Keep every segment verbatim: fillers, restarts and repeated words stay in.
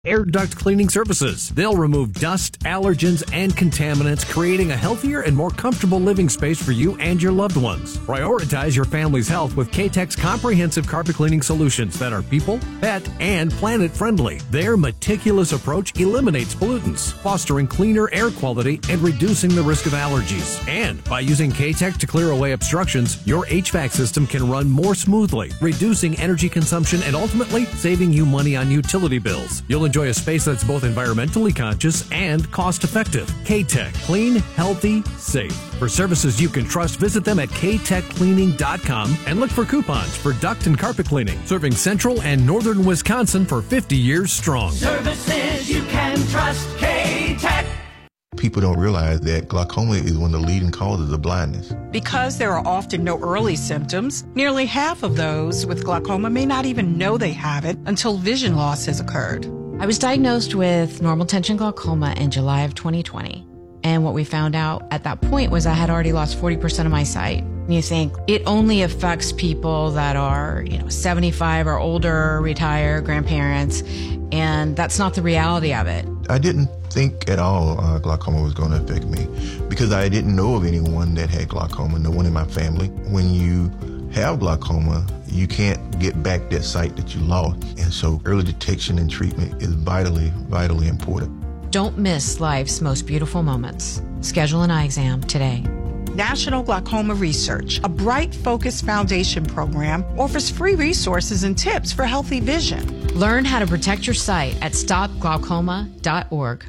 Air Duct Cleaning Services. They'll remove dust, allergens, and contaminants, creating a healthier and more comfortable living space for you and your loved ones. Prioritize your family's health with K-Tech's comprehensive carpet cleaning solutions that are people, pet, and planet friendly. Their meticulous approach eliminates pollutants, fostering cleaner air quality and reducing the risk of allergies. And by using K-Tech to clear away obstructions, your H V A C system can run more smoothly, reducing energy consumption and ultimately saving you money on utility bills. You'll enjoy a space that's both environmentally conscious and cost-effective. K-Tech. Clean, healthy, safe. For services you can trust, visit them at k tech cleaning dot com and look for coupons for duct and carpet cleaning. Serving central and northern Wisconsin for fifty years strong. Services you can trust. K-Tech. People don't realize that glaucoma is one of the leading causes of blindness. Because there are often no early symptoms, nearly half of those with glaucoma may not even know they have it until vision loss has occurred. I was diagnosed with normal tension glaucoma in July of twenty twenty. And what we found out at that point was I had already lost forty percent of my sight. And you think it only affects people that are, you know, seventy-five or older, retired, grandparents. And that's not the reality of it. I didn't think at all uh, glaucoma was going to affect me because I didn't know of anyone that had glaucoma, no one in my family. When you have glaucoma, you can't get back that sight that you lost. And so early detection and treatment is vitally, vitally important. Don't miss life's most beautiful moments. Schedule an eye exam today. National Glaucoma Research, a Bright Focus Foundation program, offers free resources and tips for healthy vision. Learn how to protect your sight at stop glaucoma dot org.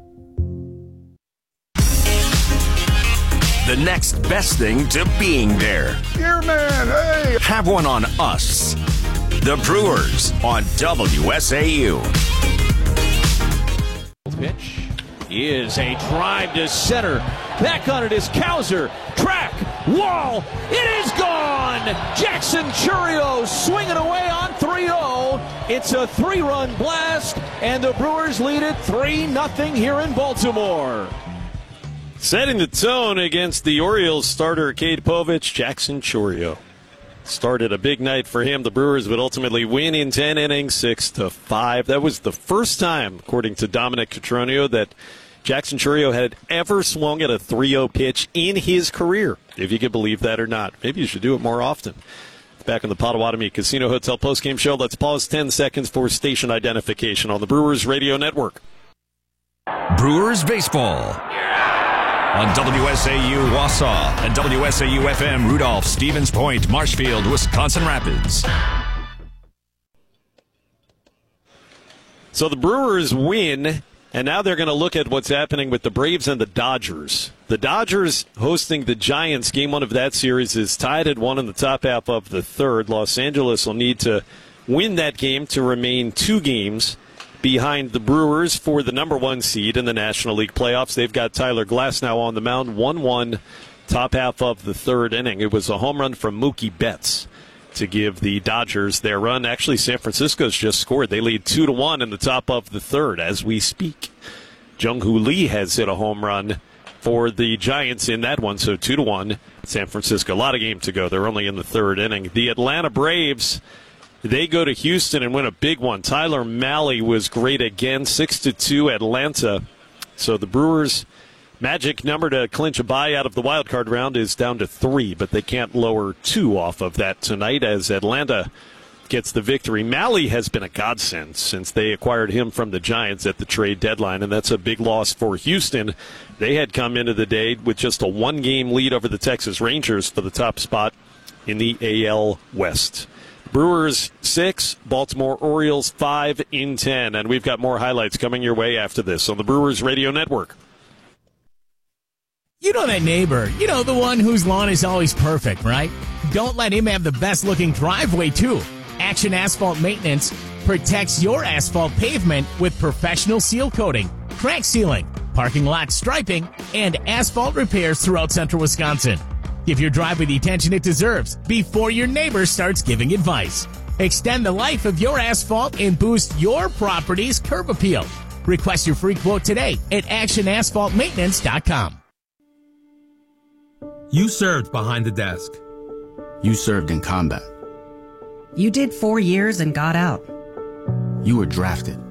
The next best thing to being there. Here, man, hey! Have one on us. The Brewers on W S A U. Pitch is a drive to center. Back on it is Cowser. Track, wall, it is gone! Jackson Chourio swinging away on three oh. It's a three-run blast, and the Brewers lead it three nothing here in Baltimore. Setting the tone against the Orioles starter Cade Povich, Jackson Chourio. Started a big night for him. The Brewers would ultimately win in ten innings, six to five. That was the first time, according to Dominic Cotroneo, that Jackson Chourio had ever swung at a three oh pitch in his career, if you can believe that or not. Maybe you should do it more often. Back on the Potawatomi Casino Hotel postgame show. Let's pause ten seconds for station identification on the Brewers Radio Network. Brewers Baseball. On W S A U Wausau and W S A U F M Rudolph, Stevens Point, Marshfield, Wisconsin Rapids. So the Brewers win, and now they're going to look at what's happening with the Braves and the Dodgers. The Dodgers hosting the Giants. Game one of that series is tied at one in the top half of the third. Los Angeles will need to win that game to remain two games behind the Brewers for the number one seed in the National League playoffs. They've got Tyler Glasnow on the mound, one one, top half of the third inning. It was a home run from Mookie Betts to give the Dodgers their run. Actually, San Francisco's just scored. They lead two to one in the top of the third as we speak. Jung-Hoo Lee has hit a home run for the Giants in that one, so two to one, San Francisco. A lot of game to go. They're only in the third inning. The Atlanta Braves, they go to Houston and win a big one. Tyler Mahle was great again, six to two Atlanta. So the Brewers' magic number to clinch a bye out of the wild card round is down to three, but they can't lower two off of that tonight as Atlanta gets the victory. Mahle has been a godsend since they acquired him from the Giants at the trade deadline, and that's a big loss for Houston. They had come into the day with just a one-game lead over the Texas Rangers for the top spot in the A L West. Brewers six, Baltimore Orioles five in ten, and we've got more highlights coming your way after this on the Brewers Radio Network. You know that neighbor, you know the one whose lawn is always perfect, right? Don't let him have the best-looking driveway, too. Action Asphalt Maintenance protects your asphalt pavement with professional seal coating, crack sealing, parking lot striping, and asphalt repairs throughout central Wisconsin. Give your driveway the attention it deserves before your neighbor starts giving advice. Extend the life of your asphalt and boost your property's curb appeal. Request your free quote today at action asphalt maintenance dot com. You served behind the desk. You served in combat. You did four years and got out. You were drafted.